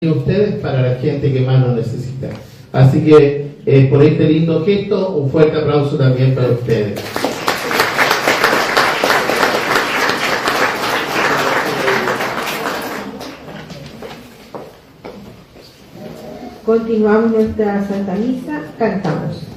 ustedes para la gente que más lo necesita. Así que por este lindo gesto, un fuerte aplauso también para ustedes. Continuamos nuestra Santa Misa, cantamos.